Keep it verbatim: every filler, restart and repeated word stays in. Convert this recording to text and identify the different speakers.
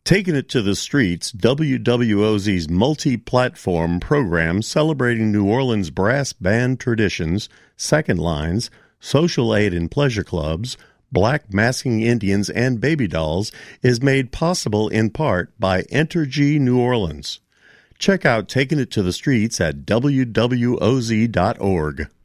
Speaker 1: Taking It to the Streets, W W O Z's multi-platform program celebrating New Orleans brass band traditions, second lines, social aid and pleasure clubs, black masking Indians, and baby dolls is made possible in part by Entergy New Orleans. Check out Taking It to the Streets at W W O Z dot org.